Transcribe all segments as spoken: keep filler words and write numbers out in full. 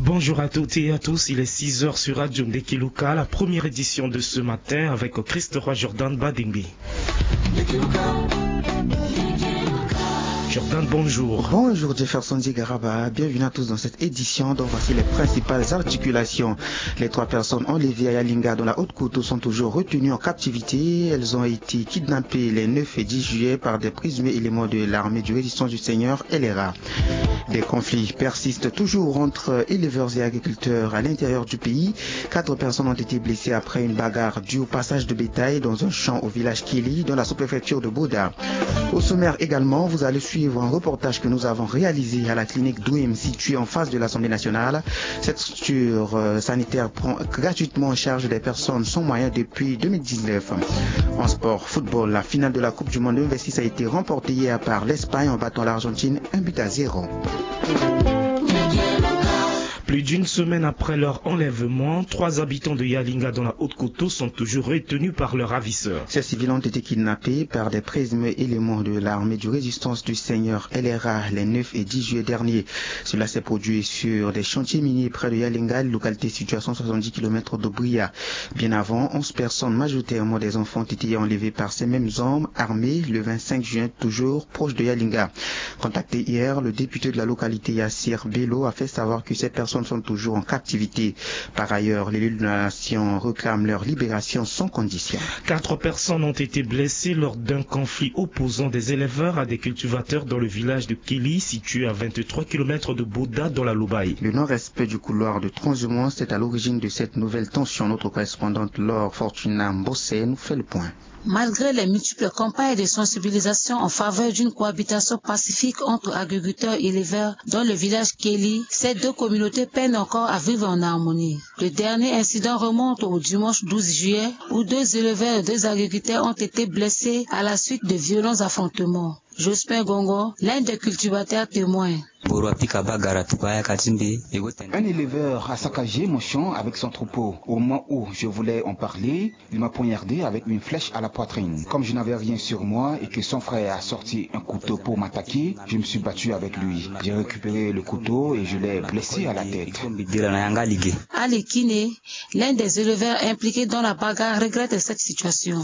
Bonjour à toutes et à tous, il est six heures sur Radio Ndekeluka, la première édition de ce matin avec Christ-Roi Jordan Badingbi. Jordan, bonjour. Bonjour Jefferson Zigaraba, bienvenue à tous dans cette édition dont voici les principales articulations. Les trois personnes enlevées à Yalinga dans la Haute-Koutou sont toujours retenues en captivité. Elles ont été kidnappées les neuf et dix juillet par des présumés éléments de l'armée du Résistance du Seigneur, L R A. Des conflits persistent toujours entre éleveurs et agriculteurs à l'intérieur du pays. Quatre personnes ont été blessées après une bagarre due au passage de bétail dans un champ au village Kili, dans la sous-préfecture de Bouda. Au sommaire également, vous allez suivre un reportage que nous avons réalisé à la clinique Douim située en face de l'Assemblée nationale. Cette structure euh, sanitaire prend gratuitement en charge des personnes sans moyens depuis deux mille dix-neuf. En sport, football, la finale de la Coupe du Monde deux mille vingt-six a été remportée hier par l'Espagne en battant l'Argentine un but à zéro. Plus d'une semaine après leur enlèvement, trois habitants de Yalinga dans la Haute-Koutou sont toujours retenus par leurs ravisseurs. Ces civils ont été kidnappés par des présumés éléments de l'armée du Résistance du Seigneur L R A les neuf et dix juillet dernier. Cela s'est produit sur des chantiers miniers près de Yalinga, localité située à cent soixante-dix kilomètres de Bria. Bien avant, onze personnes, majoritairement des enfants, ont été enlevées par ces mêmes hommes armés le vingt-cinq juin, toujours proche de Yalinga. Contacté hier, le député de la localité Yassir Bello a fait savoir que ces personnes sont toujours en captivité. Par ailleurs, les élus de la nation réclament leur libération sans condition. Quatre personnes ont été blessées lors d'un conflit opposant des éleveurs à des cultivateurs dans le village de Kili, situé à vingt-trois kilomètres de Bouda dans la Loubaï. Le non-respect du couloir de transhumance est à l'origine de cette nouvelle tension. Notre correspondante Laure Fortuna Mbossé nous fait le point. Malgré les multiples campagnes de sensibilisation en faveur d'une cohabitation pacifique entre agriculteurs et éleveurs dans le village Keli, ces deux communautés peinent encore à vivre en harmonie. Le dernier incident remonte au dimanche douze juillet où deux éleveurs et deux agriculteurs ont été blessés à la suite de violents affrontements. Jospin Gongo, l'un des cultivateurs, témoin. Un éleveur a saccagé mon champ avec son troupeau. Au moment où je voulais en parler, il m'a poignardé avec une flèche à la poitrine. Comme je n'avais rien sur moi et que son frère a sorti un couteau pour m'attaquer, je me suis battu avec lui. J'ai récupéré le couteau et je l'ai blessé à la tête. Ali Kine, l'un des éleveurs impliqués dans la bagarre, regrette cette situation.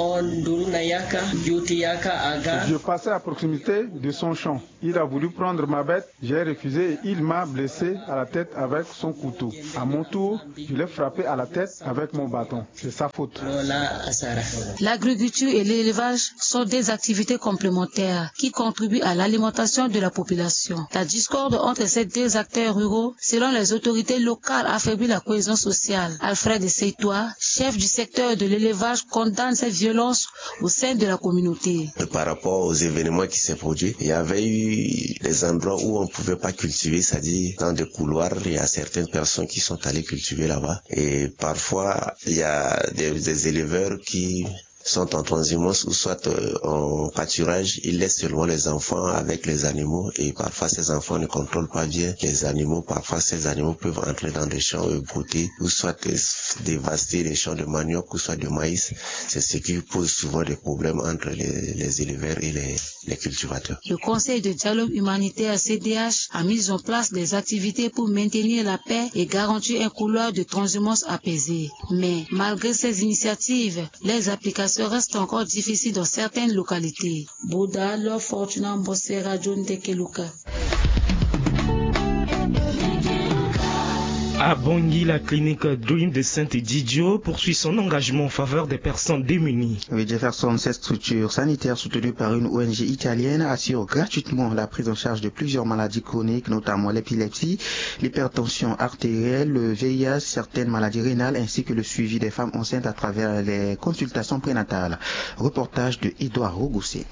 Je passais à proximité de son champ. Il a voulu prendre ma bête, j'ai refusé et il m'a blessé à la tête avec son couteau. À mon tour, je l'ai frappé à la tête avec mon bâton. C'est sa faute. L'agriculture et l'élevage sont des activités complémentaires qui contribuent à l'alimentation de la population. La discorde entre ces deux acteurs ruraux, selon les autorités locales, affaiblit la cohésion sociale. Alfred Seitoua, chef du secteur de l'élevage, condamne ces violences au sein de la communauté. Par rapport aux événements qui s'est produit, il y avait eu des endroits où on ne pouvait pas cultiver, c'est-à-dire dans des couloirs, il y a certaines personnes qui sont allées cultiver là-bas. Et parfois, il y a des, des éleveurs qui sont en transhumance ou soit euh, en pâturage, ils laissent seulement les enfants avec les animaux et parfois ces enfants ne contrôlent pas bien les animaux. Parfois ces animaux peuvent entrer dans des champs euh, broutés ou soit euh, dévaster les champs de manioc ou soit de maïs. C'est ce qui pose souvent des problèmes entre les, les éleveurs et les, les cultivateurs. Le Conseil de dialogue humanitaire C D H a mis en place des activités pour maintenir la paix et garantir un couloir de transhumance apaisé. Mais malgré ces initiatives, les applications reste encore difficile dans certaines localités. Bouda, Laure Fortuna Mbossé, Radio Ndekeluka. À Bangui, la clinique Dream de Saint-Didio poursuit son engagement en faveur des personnes démunies. Oui, Jefferson, cette structure sanitaire soutenue par une O N G italienne assure gratuitement la prise en charge de plusieurs maladies chroniques, notamment l'épilepsie, l'hypertension artérielle, le V I H, certaines maladies rénales ainsi que le suivi des femmes enceintes à travers les consultations prénatales. Reportage de Edouard Rogousset.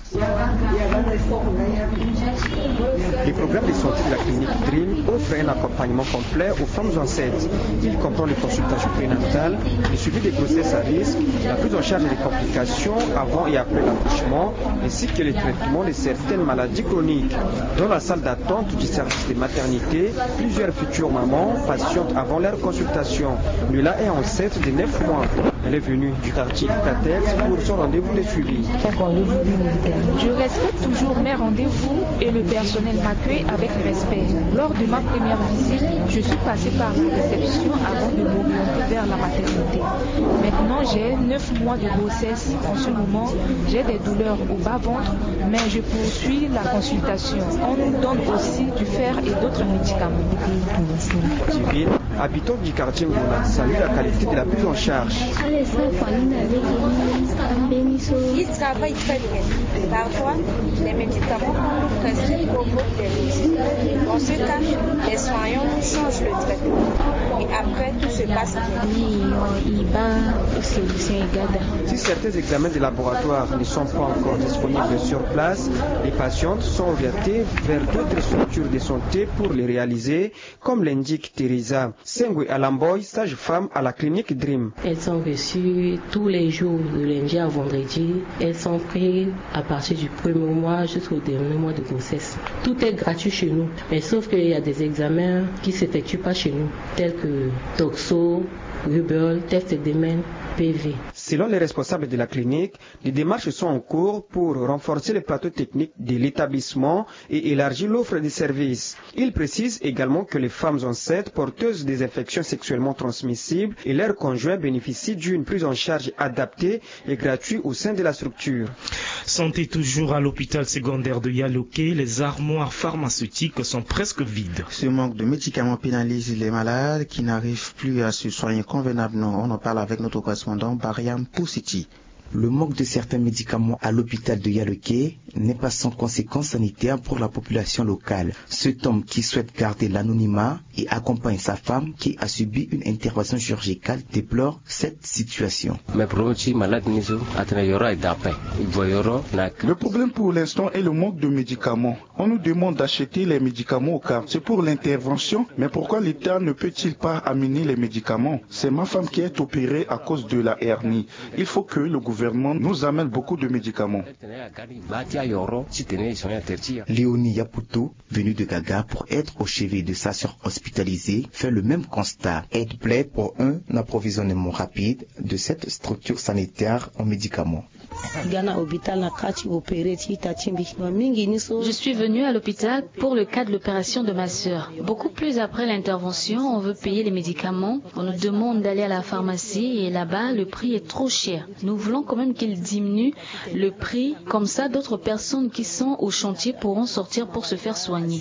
Les programmes de santé de la clinique Dream offrent un accompagnement complet aux femmes enceintes sept. Il comprend les consultations prénatales, le suivi des grossesses à risque, la prise en charge des complications avant et après l'accouchement, ainsi que le traitement de certaines maladies chroniques. Dans la salle d'attente du service de maternité, plusieurs futures mamans patientent avant leur consultation. Lula est enceinte de neuf mois. Elle est venue du quartier Itatel pour son rendez-vous de suivi. Je respecte toujours mes rendez-vous et le personnel m'accueille avec respect. Lors de ma première visite, je suis passée par la réception avant de m'orienter vers la maternité. Maintenant, j'ai neuf mois de grossesse. En ce moment, j'ai des douleurs au bas-ventre, mais je poursuis la consultation. On nous donne aussi du fer et d'autres médicaments. Civil, habitant du quartier Ngona, salue la qualité de la prise en charge. Il travaille très bien. Parfois, les médicaments qu'on nous prescrit provoquent des lésions. Dans ce cas, les soignants nous changent le traitement. Et après, tout se passe bien. Si certains examens de laboratoire ne sont pas encore disponibles sur place, les patientes sont orientées vers d'autres structures de santé pour les réaliser, comme l'indique Teresa Sengwe Alamboy, sage-femme à la clinique Dream. Elles sont reçues tous les jours, de lundi à vendredi. Elles sont prises à partir du premier mois jusqu'au dernier mois de grossesse. Tout est gratuit chez nous, mais sauf qu'il y a des examens qui ne s'effectuent pas chez nous, tels que toxo, rubéole, test d'hymen, P V. Selon les responsables de la clinique, les démarches sont en cours pour renforcer le plateau technique de l'établissement et élargir l'offre de services. Il précise également que les femmes enceintes porteuses des infections sexuellement transmissibles et leurs conjoints bénéficient d'une prise en charge adaptée et gratuite au sein de la structure. Santé toujours à l'hôpital secondaire de Yaloké, les armoires pharmaceutiques sont presque vides. Ce manque de médicaments pénalise les malades qui n'arrivent plus à se soigner convenablement. On en parle avec notre correspondant Bariam Poussiti. Le manque de certains médicaments à l'hôpital de Yaloké n'est pas sans conséquences sanitaires pour la population locale. Cet homme qui souhaite garder l'anonymat et accompagne sa femme qui a subi une intervention chirurgicale déplore cette situation. Le problème pour l'instant est le manque de médicaments. On nous demande d'acheter les médicaments au quartier pour l'intervention, mais pourquoi l'État ne peut-il pas amener les médicaments? C'est ma femme qui est opérée à cause de la hernie. Il faut que le gouvernement nous amène beaucoup de médicaments. Léonie Yaputo, venu de Gaga pour être au chevet de sa sœur hospitalisée, fait le même constat. Elle plaide pour un approvisionnement rapide de cette structure sanitaire en médicaments. Je suis venue à l'hôpital pour le cas de l'opération de ma sœur. Beaucoup plus après l'intervention, on veut payer les médicaments. On nous demande d'aller à la pharmacie et là-bas, le prix est trop cher. Nous voulons quand même qu'il diminue le prix. Comme ça, d'autres personnes qui sont au chantier pourront sortir pour se faire soigner.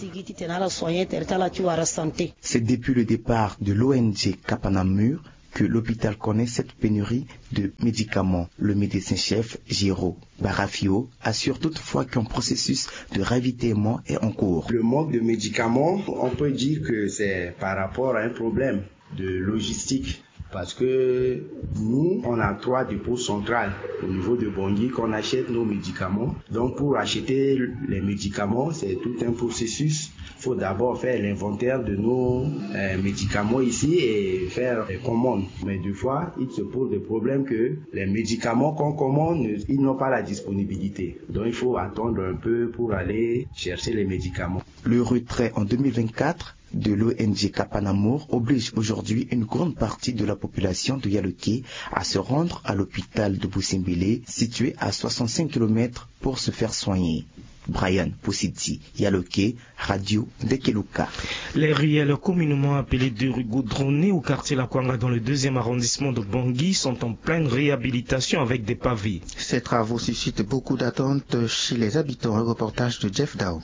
C'est depuis le départ de l'O N G Kapanamur que l'hôpital connaît cette pénurie de médicaments. Le médecin-chef Giro Barafio assure toutefois qu'un processus de ravitaillement est en cours. Le manque de médicaments, on peut dire que c'est par rapport à un problème de logistique. Parce que nous, on a trois dépôts centrales au niveau de Bangui qu'on achète nos médicaments. Donc pour acheter les médicaments, c'est tout un processus. Il faut d'abord faire l'inventaire de nos euh, médicaments ici et faire les commandes. Mais des fois, il se pose le problème que les médicaments qu'on commande, ils n'ont pas la disponibilité. Donc il faut attendre un peu pour aller chercher les médicaments. Le retrait en deux mille vingt-quatre de l'O N G Kapanamur oblige aujourd'hui une grande partie de la population de Yaloké à se rendre à l'hôpital de Boussimbélé, situé à soixante-cinq kilomètres, pour se faire soigner. Brian Poussiti, Yaloké, Radio Dekeluka. Les ruelles communément appelées de rue goudronnées au quartier La Kwanga dans le deuxième arrondissement de Bangui sont en pleine réhabilitation avec des pavés. Ces travaux suscitent beaucoup d'attentes chez les habitants. Un reportage de Jeff Dow.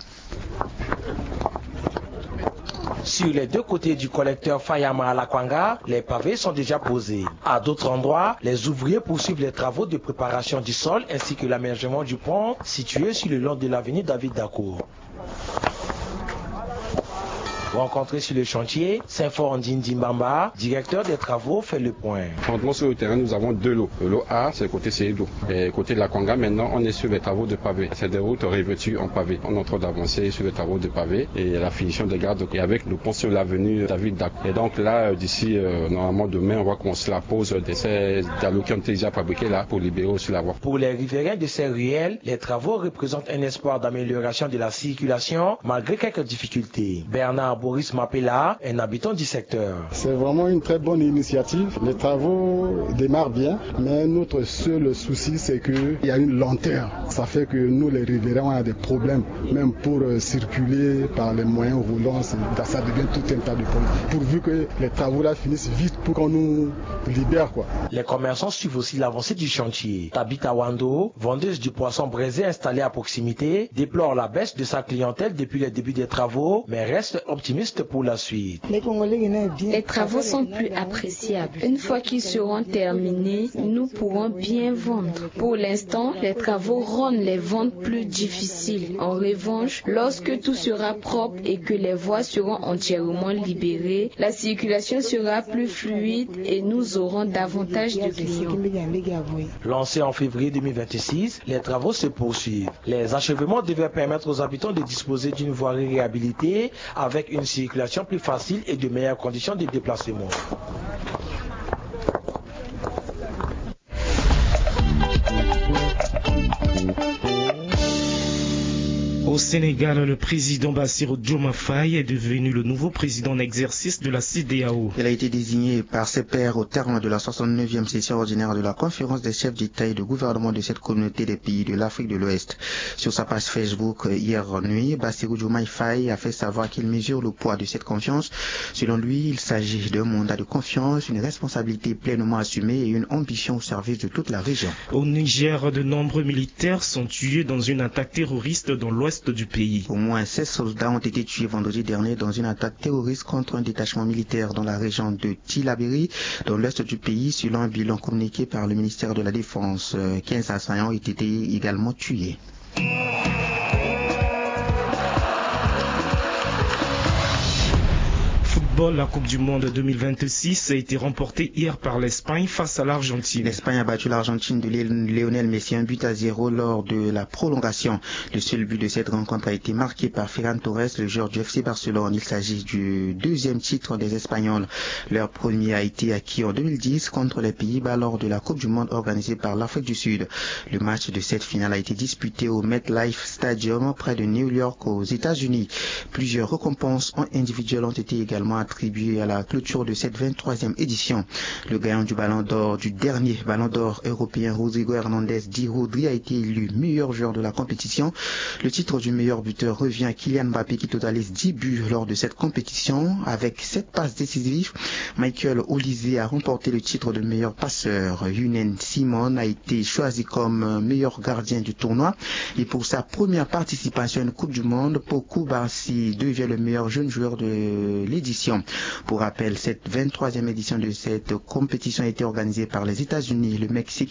Sur les deux côtés du collecteur Fayama à La Kwanga, les pavés sont déjà posés. À d'autres endroits, les ouvriers poursuivent les travaux de préparation du sol ainsi que l'aménagement du pont situé sur le long de l'avenue David Dacour. Rencontré sur le chantier, Saint-Fort Ndindimbamba, directeur des travaux, fait le point. Franchement, sur le terrain, nous avons deux lots. Le lot A, c'est le côté Sédou. Et côté de la Kwanga, maintenant, on est sur les travaux de pavé. C'est des routes revêtues en pavé. On est en train d'avancer sur les travaux de pavé et la finition des gardes. Et avec le pont sur l'avenue David Dac. Et donc là, d'ici, euh, normalement, demain, on va commencer la pose de ces dallos qui ont été déjà fabriqués là pour libérer aussi la voie. Pour les riverains de ces ruelles, les travaux représentent un espoir d'amélioration de la circulation malgré quelques difficultés. Bernard Boris Mapela, un habitant du secteur. C'est vraiment une très bonne initiative. Les travaux démarrent bien, mais notre seul souci, c'est qu'il y a une lenteur. Ça fait que nous, les riverains, on a des problèmes, même pour euh, circuler par les moyens roulants, ça devient tout un tas de problèmes. Pourvu que les travaux là finissent vite pour qu'on nous libère, quoi. Les commerçants suivent aussi l'avancée du chantier. Tabita Wando, vendeuse du poisson braisé installée à proximité, déplore la baisse de sa clientèle depuis le début des travaux, mais reste optimiste pour la suite. Les travaux sont plus appréciables. Une fois qu'ils seront terminés, nous pourrons bien vendre. Pour l'instant, les travaux rendent les ventes plus difficiles. En revanche, lorsque tout sera propre et que les voies seront entièrement libérées, la circulation sera plus fluide et nous aurons davantage de clients. Lancés en février deux mille vingt-six, les travaux se poursuivent. Les achèvements devaient permettre aux habitants de disposer d'une voirie réhabilitée avec une circulation plus facile et de meilleures conditions de déplacement. Au Sénégal, le président Bassirou Diomaye Faye est devenu le nouveau président en exercice de la C E D E A O. Il a été désigné par ses pairs au terme de la soixante-neuvième session ordinaire de la conférence des chefs d'État et de gouvernement de cette communauté des pays de l'Afrique de l'Ouest. Sur sa page Facebook hier nuit, Bassirou Diomaye Faye a fait savoir qu'il mesure le poids de cette confiance. Selon lui, il s'agit d'un mandat de confiance, une responsabilité pleinement assumée et une ambition au service de toute la région. Au Niger, de nombreux militaires sont tués dans une attaque terroriste dans l'ouest du pays. Au moins seize soldats ont été tués vendredi dernier dans une attaque terroriste contre un détachement militaire dans la région de Tillabéri, dans l'est du pays, selon un bilan communiqué par le ministère de la Défense. quinze assaillants ont été également tués. La Coupe du Monde deux mille vingt-six a été remportée hier par l'Espagne face à l'Argentine. L'Espagne a battu l'Argentine de Lionel Messi un but à zéro lors de la prolongation. Le seul but de cette rencontre a été marqué par Ferran Torres, le joueur du F C Barcelone. Il s'agit du deuxième titre des Espagnols. Leur premier a été acquis en deux mille dix contre les Pays-Bas lors de la Coupe du Monde organisée par l'Afrique du Sud. Le match de cette finale a été disputé au MetLife Stadium près de New York aux États-Unis. Plusieurs récompenses individuelles ont été également attribué à la clôture de cette vingt-troisième édition. Le gagnant du ballon d'or, du dernier ballon d'or européen, Rodrigo Hernandez Di Rodri, a été élu meilleur joueur de la compétition. Le titre du meilleur buteur revient à Kylian Mbappé qui totalise dix buts lors de cette compétition. Avec sept passes décisives, Michael Olise a remporté le titre de meilleur passeur. Younes Simon a été choisi comme meilleur gardien du tournoi. Et pour sa première participation à une Coupe du Monde, Poku Barsi devient le meilleur jeune joueur de l'édition. Pour rappel, cette vingt-troisième édition de cette compétition a été organisée par les États-Unis, le Mexique